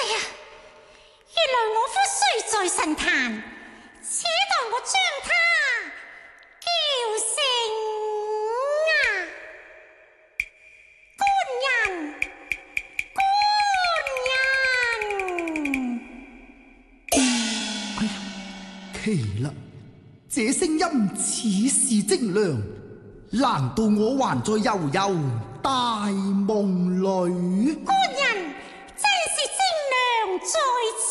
呀，原來我夫雖在神壇，且待我將他叫醒啊！官人， 哎呀，奇啦！這聲音似是精良，難道我還在悠悠大夢裏？ 官人真是精良在此。